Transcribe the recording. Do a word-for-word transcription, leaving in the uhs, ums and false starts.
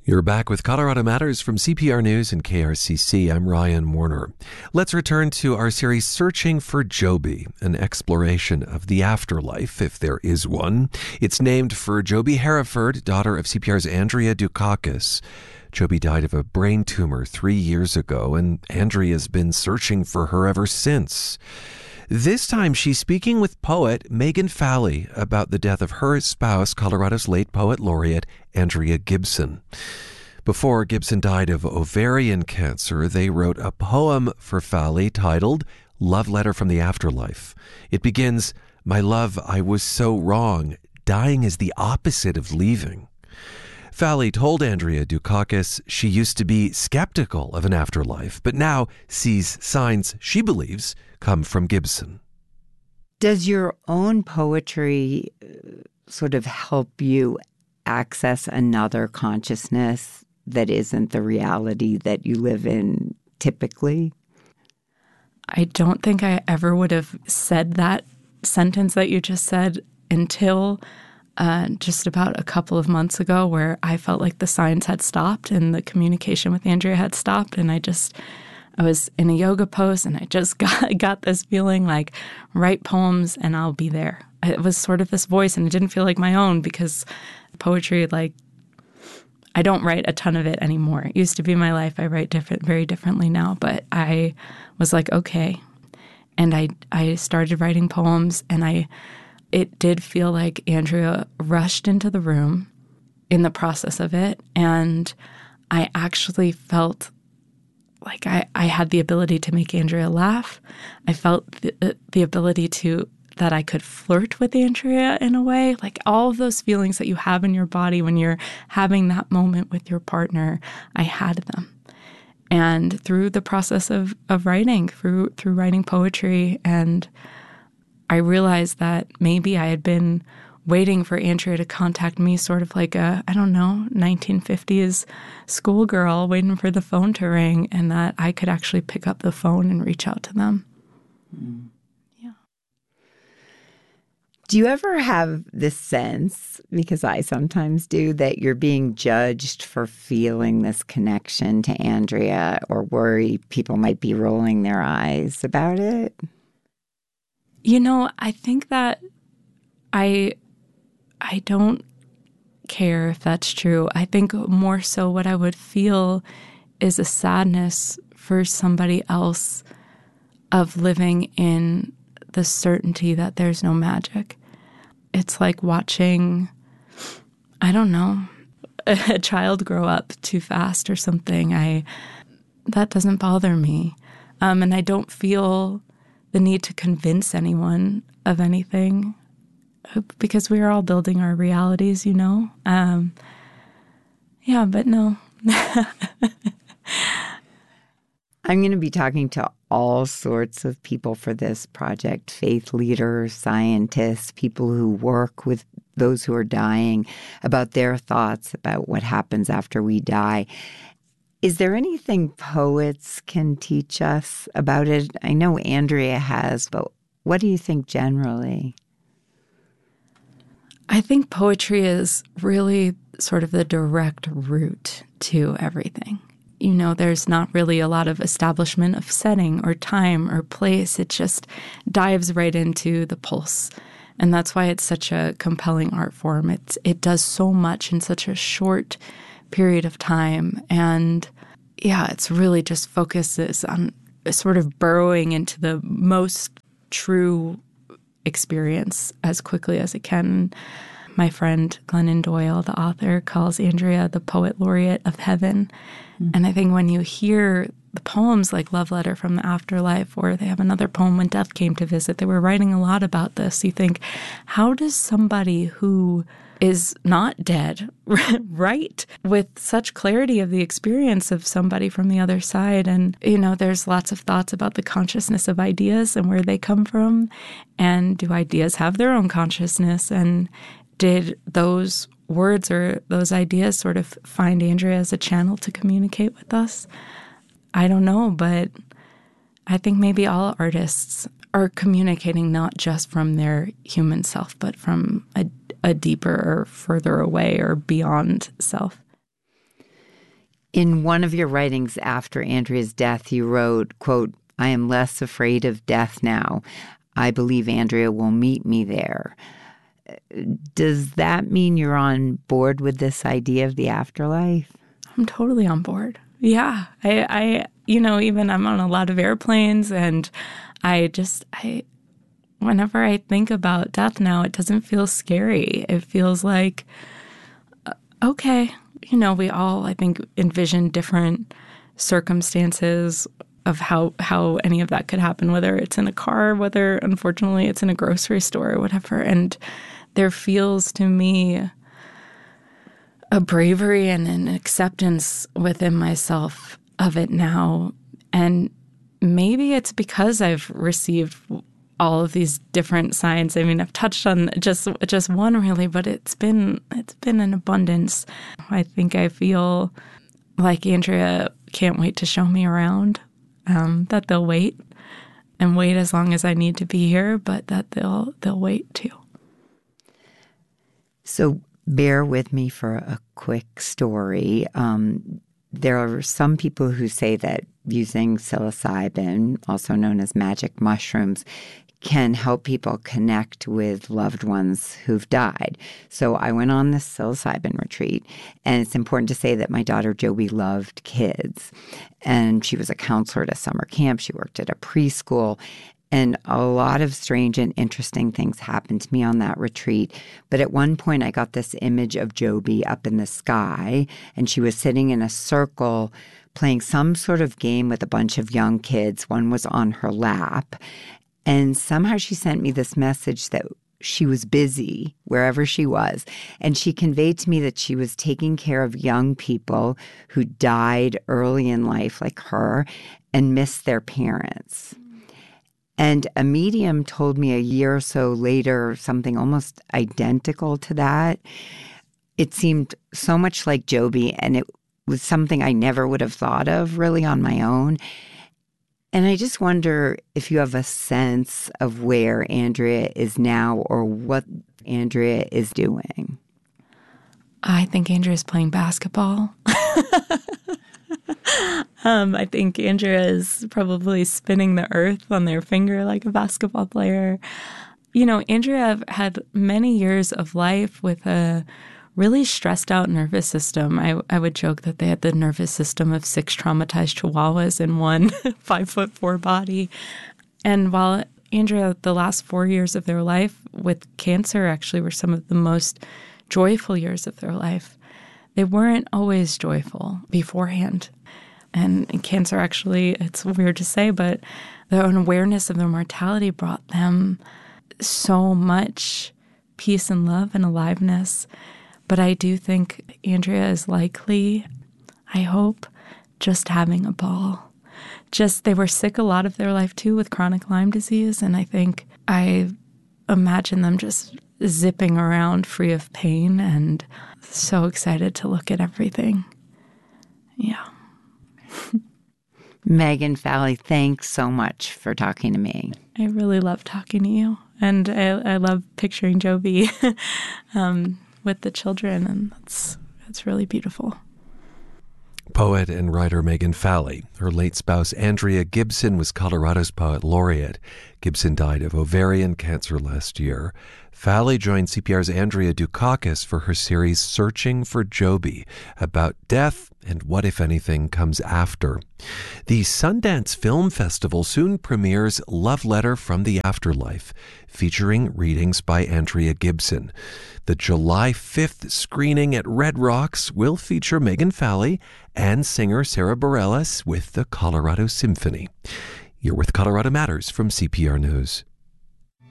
You're back with Colorado Matters from C P R News and K R C C. I'm Ryan Warner. Let's return to our series Searching for Joby, an exploration of the afterlife, if there is one. It's named for Joby Hereford, daughter of C P R's Andrea Dukakis. Joby died of a brain tumor three years ago, and Andrea's been searching for her ever since. This time, she's speaking with poet Megan Fally about the death of her spouse, Colorado's late poet laureate, Andrea Gibson. Before Gibson died of ovarian cancer, they wrote a poem for Fally titled Love Letter from the Afterlife. It begins, "My love, I was so wrong. Dying is the opposite of leaving." Fally told Andrea Dukakis she used to be skeptical of an afterlife, but now sees signs she believes come from Gibson. Does your own poetry sort of help you access another consciousness that isn't the reality that you live in typically? I don't think I ever would have said that sentence that you just said until uh, just about a couple of months ago, where I felt like the signs had stopped and the communication with Andrea had stopped. And I just, I was in a yoga pose and I just got, got this feeling like, write poems and I'll be there. It was sort of this voice, and it didn't feel like my own, because poetry, like, I don't write a ton of it anymore. It used to be my life. I write different, very differently now. But I was like, okay. And I, I started writing poems, and I, it did feel like Andrea rushed into the room in the process of it. And I actually felt like I, I had the ability to make Andrea laugh. I felt the, the ability to, that I could flirt with Andrea in a way. Like all of those feelings that you have in your body when you're having that moment with your partner, I had them. And through the process of, of writing, through through writing poetry, and I realized that maybe I had been waiting for Andrea to contact me, sort of like a, I don't know, nineteen fifties schoolgirl waiting for the phone to ring, and that I could actually pick up the phone and reach out to them. Mm. Yeah. Do you ever have this sense, because I sometimes do, that you're being judged for feeling this connection to Andrea, or worry people might be rolling their eyes about it? You know, I think that I I don't care if that's true. I think more so what I would feel is a sadness for somebody else of living in the certainty that there's no magic. It's like watching, I don't know, a child grow up too fast or something. I that doesn't bother me. Um, and I don't feel the need to convince anyone of anything, because we are all building our realities, you know? Um, yeah, but no. I'm going to be talking to all sorts of people for this project, faith leaders, scientists, people who work with those who are dying, about their thoughts about what happens after we die. Is there anything poets can teach us about it? I know Andrea has, but what do you think generally? I think poetry is really sort of the direct route to everything. You know, there's not really a lot of establishment of setting or time or place. It just dives right into the pulse. And that's why it's such a compelling art form. It's, it does so much in such a short period of time. And yeah, it's really just focuses on sort of burrowing into the most true experience as quickly as it can. My friend Glennon Doyle, the author, calls Andrea the poet laureate of heaven. Mm-hmm. And I think when you hear the poems like Love Letter from the Afterlife, or they have another poem, When Death Came to Visit, they were writing a lot about this. You think, how does somebody who is not dead write with such clarity of the experience of somebody from the other side? And, you know, there's lots of thoughts about the consciousness of ideas and where they come from. And do ideas have their own consciousness? And did those words or those ideas sort of find Andrea as a channel to communicate with us? I don't know, but I think maybe all artists are communicating not just from their human self, but from a, a deeper or further away or beyond self. In one of your writings after Andrea's death, you wrote, quote, "I am less afraid of death now. I believe Andrea will meet me there." Does that mean you're on board with this idea of the afterlife? I'm totally on board. Yeah. I, I, you know, even I'm on a lot of airplanes, and I just, I, whenever I think about death now, it doesn't feel scary. It feels like, okay, you know, we all, I think, envision different circumstances of how, how any of that could happen, whether it's in a car, whether, unfortunately, it's in a grocery store or whatever. And there feels to me a bravery and an acceptance within myself of it now. And maybe it's because I've received all of these different signs. I mean, I've touched on just just one really, but it's been it's been an abundance. I think I feel like Andrea can't wait to show me around, um, that they'll wait and wait as long as I need to be here, but that they'll they'll wait too. So bear with me for a quick story. Um, there are some people who say that using psilocybin, also known as magic mushrooms, can help people connect with loved ones who've died. So I went on this psilocybin retreat, and it's important to say that my daughter Joby loved kids, and she was a counselor at a summer camp. She worked at a preschool, and a lot of strange and interesting things happened to me on that retreat. But at one point, I got this image of Joby up in the sky, and she was sitting in a circle playing some sort of game with a bunch of young kids. One was on her lap. And somehow she sent me this message that she was busy wherever she was. And she conveyed to me that she was taking care of young people who died early in life like her and missed their parents. And a medium told me a year or so later something almost identical to that. It seemed so much like Joby, and it was something I never would have thought of really on my own. And I just wonder if you have a sense of where Andrea is now or what Andrea is doing. I think Andrea is playing basketball. um, I think Andrea is probably spinning the earth on their finger like a basketball player. You know, Andrea had many years of life with a really stressed out nervous system. I, I would joke that they had the nervous system of six traumatized chihuahuas in one five foot four body. And while Andrea, the last four years of their life with cancer actually were some of the most joyful years of their life, they weren't always joyful beforehand. And, and cancer actually, it's weird to say, but their own awareness of their mortality brought them so much peace and love and aliveness. But I do think Andrea is likely, I hope, just having a ball. Just, they were sick a lot of their life, too, with chronic Lyme disease. And I think I imagine them just zipping around free of pain and so excited to look at everything. Yeah. Megan Fally, thanks so much for talking to me. I really love talking to you. And I, I love picturing Joby um, with the children, and that's that's really beautiful. Poet and writer Megan Fally. Her late spouse Andrea Gibson was Colorado's poet laureate. Gibson died of ovarian cancer last year. Fally joined C P R's Andrea Dukakis for her series Searching for Joby, about death and what, if anything, comes after. The Sundance Film Festival soon premieres Love Letter from the Afterlife, featuring readings by Andrea Gibson. The July fifth screening at Red Rocks will feature Megan Fally and singer Sarah Bareilles with the Colorado Symphony. You're with Colorado Matters from C P R News.